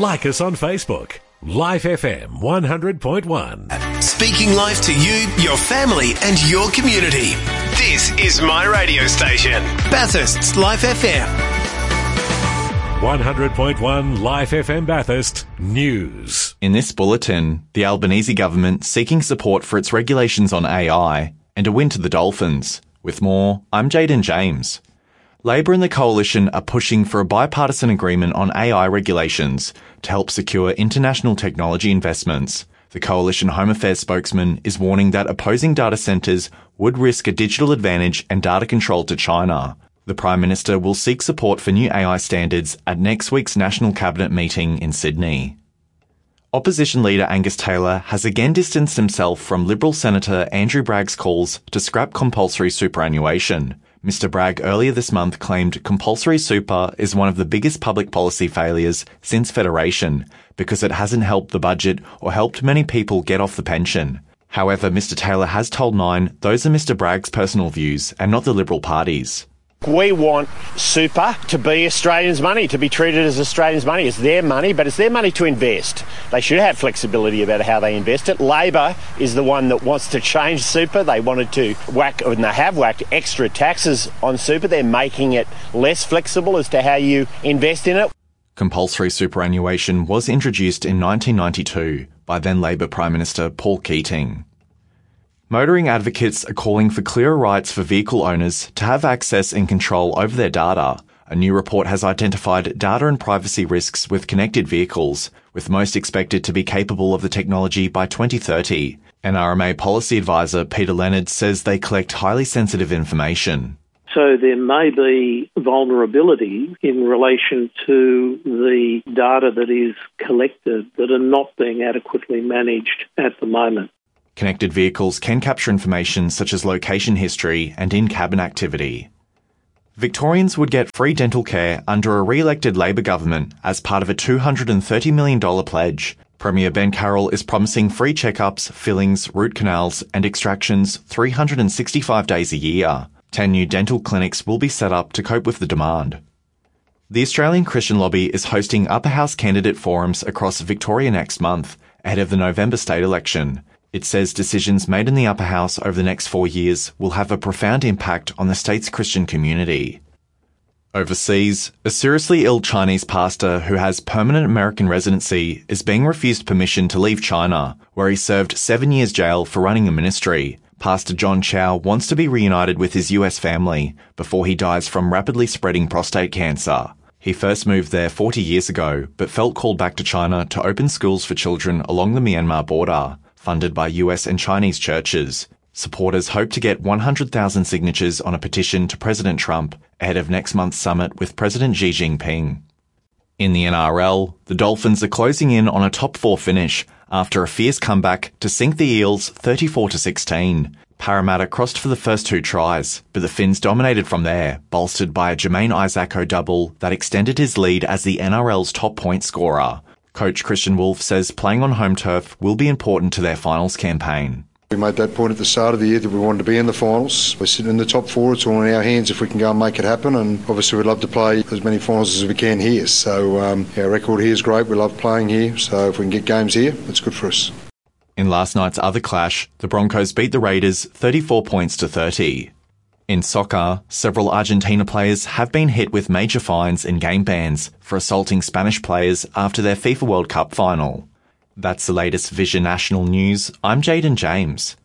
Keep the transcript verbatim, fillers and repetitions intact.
Like us on Facebook. Life F M one hundred point one. Speaking life to you, your family and your community. This is my radio station. Bathurst's Life F M. one hundred point one Life F M Bathurst News. In this bulletin, the Albanese government seeking support for its regulations on A I and a win to the Dolphins. With more, I'm Jaden James. Labor and the Coalition are pushing for a bipartisan agreement on A I regulations to help secure international technology investments. The Coalition Home Affairs spokesman is warning that opposing data centres would risk a digital advantage and data control to China. The Prime Minister will seek support for new A I standards at next week's National Cabinet meeting in Sydney. Opposition leader Angus Taylor has again distanced himself from Liberal Senator Andrew Bragg's calls to scrap compulsory superannuation. Mister Bragg earlier this month claimed compulsory super is one of the biggest public policy failures since Federation because it hasn't helped the budget or helped many people get off the pension. However, Mister Taylor has told Nine those are Mister Bragg's personal views and not the Liberal Party's. We want super to be Australians' money, to be treated as Australians' money. It's their money, but it's their money to invest. They should have flexibility about how they invest it. Labor is the one that wants to change super. They wanted to whack, and they have whacked extra taxes on super. They're making it less flexible as to how you invest in it. Compulsory superannuation was introduced in nineteen ninety-two by then Labor Prime Minister Paul Keating. Motoring advocates are calling for clearer rights for vehicle owners to have access and control over their data. A new report has identified data and privacy risks with connected vehicles, with most expected to be capable of the technology by twenty thirty. N R M A policy advisor Peter Leonard says they collect highly sensitive information. So there may be vulnerability in relation to the data that is collected that are not being adequately managed at the moment. Connected vehicles can capture information such as location history and in-cabin activity. Victorians would get free dental care under a re-elected Labor government as part of a two hundred thirty million dollars pledge. Premier Ben Carroll is promising free checkups, fillings, root canals and extractions three hundred sixty-five days a year. Ten new dental clinics will be set up to cope with the demand. The Australian Christian Lobby is hosting upper house candidate forums across Victoria next month, ahead of the November state election. It says decisions made in the upper house over the next four years will have a profound impact on the state's Christian community. Overseas, a seriously ill Chinese pastor who has permanent American residency is being refused permission to leave China, where he served seven years jail for running a ministry. Pastor John Chow wants to be reunited with his U S family before he dies from rapidly spreading prostate cancer. He first moved there forty years ago, but felt called back to China to open schools for children along the Myanmar border, funded by U S and Chinese churches. Supporters hope to get one hundred thousand signatures on a petition to President Trump ahead of next month's summit with President Xi Jinping. In the N R L, the Dolphins are closing in on a top four finish after a fierce comeback to sink the Eels thirty-four to sixteen. Parramatta crossed for the first two tries, but the Finns dominated from there, bolstered by a Jermaine Isaaco double that extended his lead as the N R L's top point scorer. Coach Christian Wolf says playing on home turf will be important to their finals campaign. We made that point at the start of the year that we wanted to be in the finals. We're sitting in the top four. It's all in our hands if we can go and make it happen. And obviously we'd love to play as many finals as we can here. So um, our record here is great. We love playing here. So if we can get games here, it's good for us. In last night's other clash, the Broncos beat the Raiders thirty-four points to thirty. In soccer, several Argentina players have been hit with major fines and game bans for assaulting Spanish players after their FIFA World Cup final. That's the latest Vision National News. I'm Jaden James.